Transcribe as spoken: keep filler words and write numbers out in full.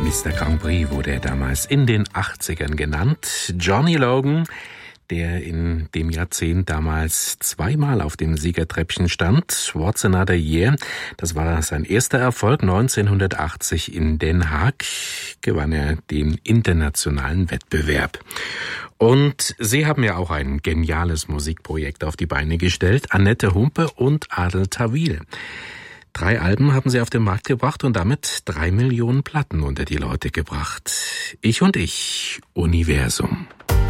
Mister Grand Prix wurde er damals in den achtzigern genannt. Johnny Logan, der in dem Jahrzehnt damals zweimal auf dem Siegertreppchen stand. What's Another Year? Das war sein erster Erfolg. neunzehnhundertachtzig in Den Haag gewann er den internationalen Wettbewerb. Und Sie haben ja auch ein geniales Musikprojekt auf die Beine gestellt. Annette Humpe und Adel Tawil. Drei Alben haben sie auf den Markt gebracht und damit drei Millionen Platten unter die Leute gebracht. Ich und ich, Universum.